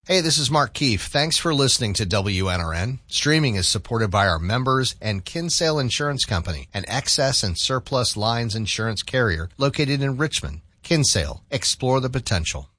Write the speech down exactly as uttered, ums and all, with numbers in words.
Hey, this is Mark Keefe. Thanks for listening to W N R N. Streaming is supported by our members and Kinsale Insurance Company, an excess and surplus lines insurance carrier located in Richmond. Kinsale, explore the potential.